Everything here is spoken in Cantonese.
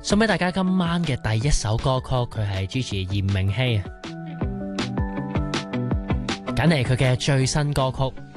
送俾大家今晚嘅第一首歌曲，佢係 Gigi 炎明熹揀嚟佢嘅最新歌曲。